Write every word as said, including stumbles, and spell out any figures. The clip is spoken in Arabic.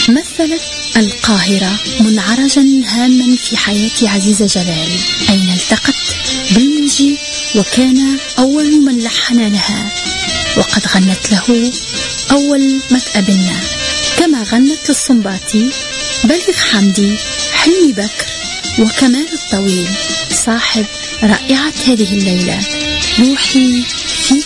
مثلت القاهرة منعرجا هاما في حياة عزيزة جلال، أين التقت بالموجي وكان أول من لحن لها، وقد غنت له أول ما تقابلنا، كما غنت للصنباطي بليغ حمدي، حلمي بكر، وكمال الطويل صاحب رائعة هذه الليلة روحي